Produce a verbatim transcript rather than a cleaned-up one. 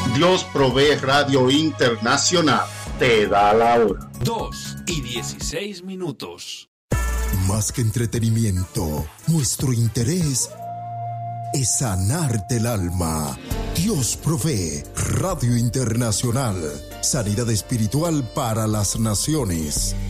Dios Provee Radio Internacional te da la hora. Dos y dieciséis minutos. Más que entretenimiento, nuestro interés es sanarte el alma. Dios Provee Radio Internacional. Sanidad espiritual para las naciones.